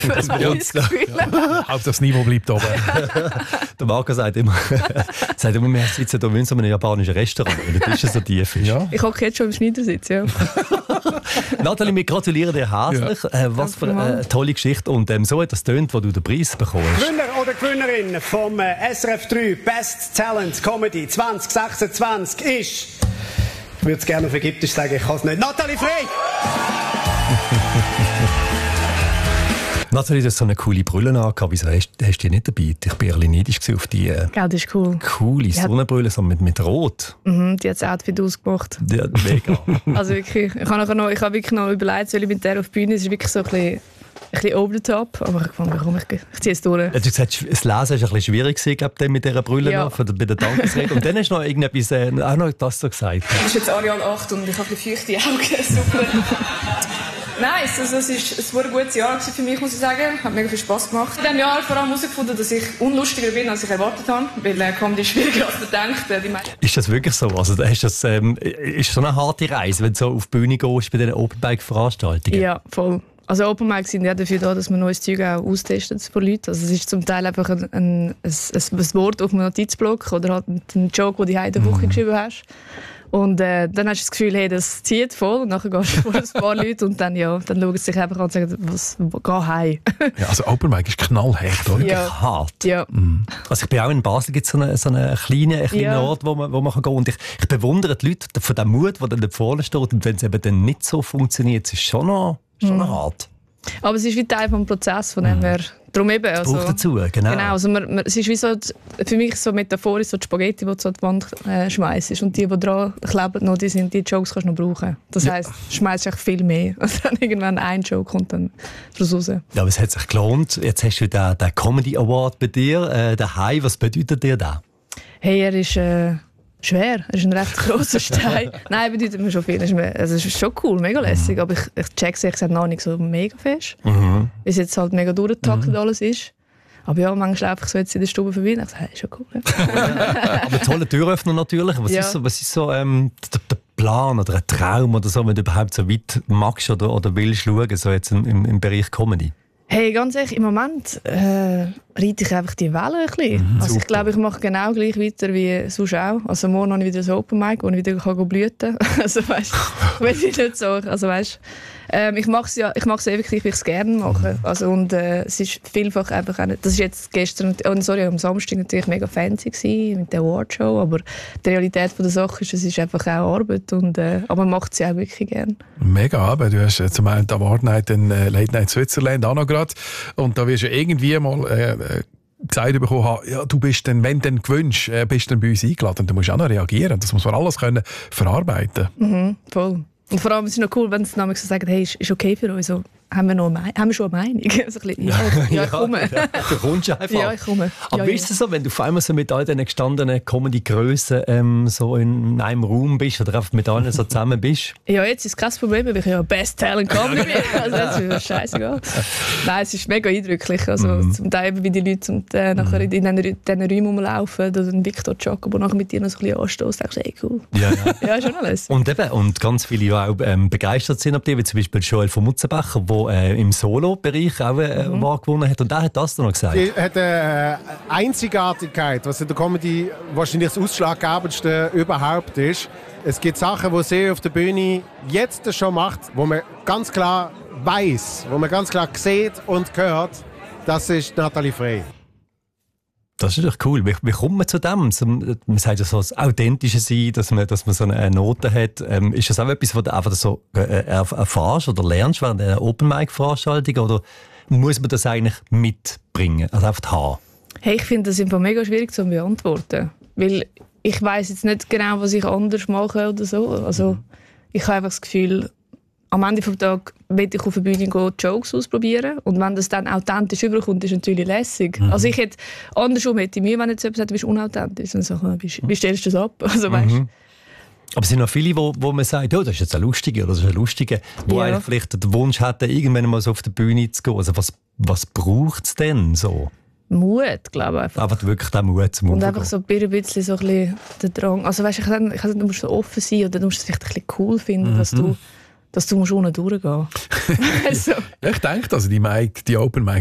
Das Gefühl. Auch das Niveau bleibt oben. Der Marco sagt immer, wir sitzen hier in so einem japanischen Restaurant, weil der Tisch so tief ist. Ja. Ich hocke jetzt schon im Schneidersitz, ja. Nathalie, wir gratulieren dir herzlich. Was für eine tolle Geschichte. Und so hat das tönt, wo du den Preis bekommst. Gewinner oder Gewinnerin vom SRF 3 Best Talent Comedy 2026 ist... Ich würde es gerne auf Ägyptisch sagen, ich kann es nicht. Nathalie Frey! Nathalie, du hast so eine coole Brille angehabt. Wieso hast du die nicht dabei? Ich war ein bisschen neidisch auf die Gell, das ist cool. Coole Sonnenbrille so mit Rot. Die hat das Outfit ausgemacht. Ja, mega. Also wirklich, ich habe wirklich noch überlegt, soll ich mit der auf die Bühne? Es ist wirklich so ein bisschen over the top. Aber ich fand, komm, ich ziehe es durch. Du hast gesagt, das Lesen war ein bisschen schwierig mit dieser Brille noch, bei der Dankesrede. Und dann hast du noch irgendetwas, auch noch das so gesagt. Das ist jetzt Ariane 8 und ich habe ein bisschen feuchte Augen. Super. Nice, also es war ein gutes Jahr für mich, muss ich sagen. Hat mega viel Spass gemacht. In diesem Jahr vor allem herausgefunden, dass ich unlustiger bin, als ich erwartet habe. Weil Comedy ist schwieriger, als man denkt. Ist das wirklich so? Also, ist das so eine harte Reise, wenn du so auf die Bühne gehst bei diesen Open-Mic-Veranstaltungen? Ja, voll. Also Open Mic sind ja dafür da, dass man neues Zeug auch austestet von Leuten. Also es ist zum Teil einfach ein Wort auf einem Notizblock oder halt ein Joke, den du in der Woche geschrieben hast. Und dann hast du das Gefühl, hey, das zieht voll. Und nachher gehst du vor ein paar Leute und dann schauen sie sich einfach an und sagen, geh heim. Ja, also Open Mic ist knallhart, oder? Ja. Hart. Ja. Also ich bin auch in Basel, gibt es so einen kleinen Ort, wo man gehen kann. Und ich bewundere die Leute von dem Mut, der dann da vorne steht. Und wenn es eben dann nicht so funktioniert, ist es schon noch hart. Aber es ist wie Teil des Prozesses, von dem her. Darum eben. Es braucht dazu, genau. Also es ist wie so, für mich so metaphorisch so die Spaghetti, die du an die Wand schmeißt. Und die dran kleben, noch, die Jokes kannst du noch brauchen. Das heisst, du schmeißt echt viel mehr. Also dann irgendwann ein Joke kommt dann daraus raus. Ja, aber es hat sich gelohnt. Jetzt hast du den Comedy Award bei dir. Daheim, was bedeutet dir das? Hey, er ist... schwer, es ist ein recht grosser Stein. Nein, bedeutet mir schon viel. Es ist schon cool, mega lässig, aber ich check's ehrlich gesagt noch nicht so mega fest. Weil es jetzt halt mega durchgetaktet alles ist. Aber ja, manchmal laufe ich so jetzt in der Stube vorbei und ich sage, hey, ist schon cool. Ja. Aber tolle Türöffner natürlich. Was ist so der Plan oder ein Traum oder so, wenn du überhaupt so weit magst oder willst schauen, so jetzt im Bereich Comedy? Hey, ganz ehrlich, im Moment reite ich einfach die Welle ein bisschen. Also ich glaube, ich mache genau gleich weiter wie sonst auch. Also morgen habe ich wieder ein Open Mic, wo ich wieder blüten kann. Also weißt, ich will nicht so. Also weißt, ich mache es wirklich, wie ich es gerne mache. Also, und es ist vielfach einfach auch nicht, das ist jetzt gestern, am Samstag natürlich mega fancy gewesen, mit der Awardshow, aber die Realität von der Sache ist, es ist einfach auch Arbeit und aber man macht sie auch wirklich gerne. Mega Arbeit. Du hast zum einen die Award Night in Late Night Switzerland auch noch gerade und da wirst du irgendwie mal gesagt bekommen, ja, du bist dann, wenn du gewünscht, bist dann bei uns eingeladen. Du musst auch noch reagieren. Das muss man alles können verarbeiten. Voll. Und vor allem ist es noch cool, wenn sie so sagen, hey, ist okay für uns. So, haben wir schon eine Meinung? So ein bisschen, ja, ich komme. Ja, du kommst einfach. Ja, ich komme. Aber wie ist es so, wenn du auf einmal so mit all diesen gestandenen Comedy-Grössen so in einem Raum bist oder einfach mit allen so zusammen bist? Ja, jetzt ist kein Problem, weil ich ja Best Talent Comedy bin. Also das ist mir scheißegal. Nein, es ist mega eindrücklich. Also zum Teil, wie die Leute nachher in diesen Räumen rumlaufen oder den Victor Jacobo nachher mit dir noch so ein bisschen anstoßen, denkst du, hey, cool. Ja, schon alles. Und ganz viele ja auch begeistert sind ab dir, wie zum Beispiel Joel von Mutzenbecher, der im Solo-Bereich auch Award gewonnen hat. Und der hat das dann noch gesagt. Die hat eine Einzigartigkeit, was in der Comedy wahrscheinlich das Ausschlaggebendste überhaupt ist. Es gibt Sachen, die sie auf der Bühne jetzt schon macht, wo man ganz klar weiß, wo man ganz klar sieht und hört, das ist Nathalie Frey. Das ist natürlich cool. Wie kommt man zu dem? Man sagt ja so das Authentische sein, dass man so eine Note hat. Ist das auch etwas, was du einfach so erfährst oder lernst während einer Open-Mic-Veranstaltung? Oder muss man das eigentlich mitbringen? Also einfach haben? Hey, ich finde das einfach mega schwierig zu beantworten. Weil ich weiss jetzt nicht genau, was ich anders mache oder so. Also ich habe einfach das Gefühl, am Ende des Tages will ich auf der Bühne gehen, Jokes ausprobieren. Und wenn das dann authentisch überkommt, ist es natürlich lässig. Also ich hätte, andersrum hätte ich mir, wenn jetzt jemand sagt, du bist unauthentisch, dann sage ich, wie stellst du das ab? Also, weißt, aber es sind noch viele, wo man sagt, oh, das ist jetzt ein Lustiger oder das ist ein Lustiger, die eigentlich vielleicht den Wunsch hätten, irgendwann mal so auf der Bühne zu gehen. Also was braucht es denn so? Mut, glaube ich. Einfach wirklich den Mut zum Und einfach so ein bisschen so ein bisschen den Drang. Also weißt, du musst so offen sein oder du musst es vielleicht ein bisschen cool finden, was du dass du unten durchgehen musst. Also. Ich denke, also die Open Mic